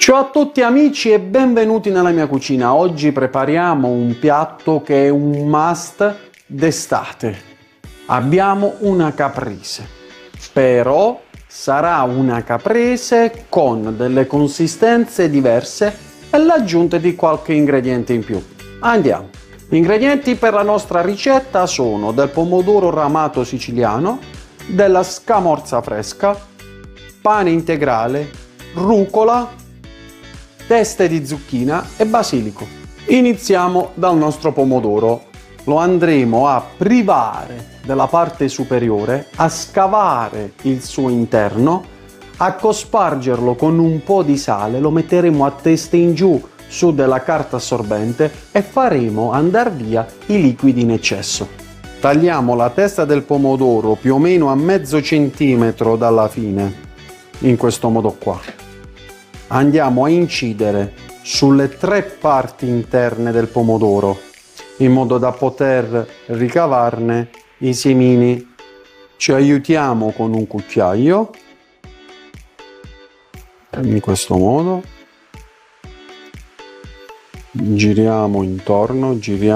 Ciao a tutti amici e benvenuti nella mia cucina. Oggi prepariamo un piatto che è un must d'estate. Abbiamo una caprese, però sarà una caprese con delle consistenze diverse e l'aggiunta di qualche ingrediente in più. Andiamo. Gli ingredienti per la nostra ricetta sono del pomodoro ramato siciliano, della scamorza fresca, pane integrale, rucola, teste di zucchina e basilico. Iniziamo dal nostro pomodoro. Lo andremo a privare della parte superiore, a scavare il suo interno, a cospargerlo con un po' di sale, lo metteremo a testa in giù su della carta assorbente e faremo andare via i liquidi in eccesso. Tagliamo la testa del pomodoro più o meno a mezzo centimetro dalla fine, in questo modo qua. Andiamo a incidere sulle tre parti interne del pomodoro in modo da poter ricavarne i semini. Ci aiutiamo con un cucchiaio in questo modo, giriamo intorno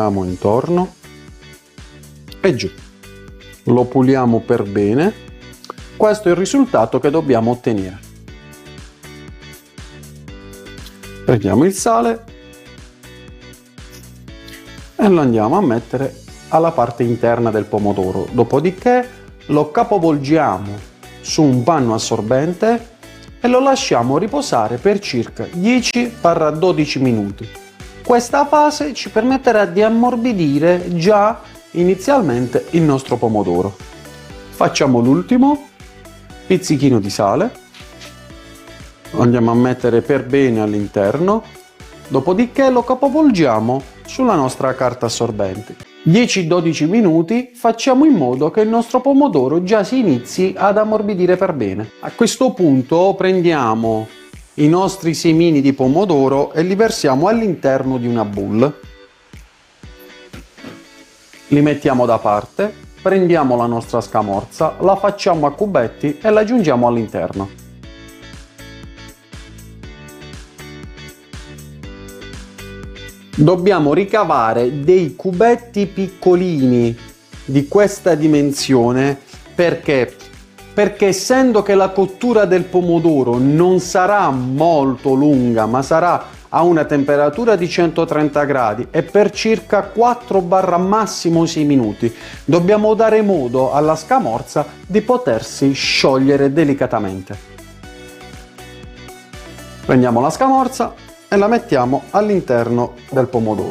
e giù, lo puliamo per bene. Questo è il risultato che dobbiamo ottenere. Prendiamo il sale e lo andiamo a mettere alla parte interna del pomodoro, dopodiché lo capovolgiamo su un panno assorbente e lo lasciamo riposare per circa 10-12 minuti. Questa fase ci permetterà di ammorbidire già inizialmente il nostro pomodoro. Facciamo l'ultimo pizzichino di sale. Andiamo a mettere per bene all'interno, dopodiché lo capovolgiamo sulla nostra carta assorbente. 10-12 minuti facciamo in modo che il nostro pomodoro già si inizi ad ammorbidire per bene. A questo punto prendiamo i nostri semini di pomodoro e li versiamo all'interno di una bowl. Li mettiamo da parte, prendiamo la nostra scamorza, la facciamo a cubetti e la aggiungiamo all'interno. Dobbiamo ricavare dei cubetti piccolini di questa dimensione perché essendo che la cottura del pomodoro non sarà molto lunga ma sarà a una temperatura di 130 gradi e per circa 4 massimo 6 minuti dobbiamo dare modo alla scamorza di potersi sciogliere delicatamente. Prendiamo la scamorza e la mettiamo all'interno del pomodoro.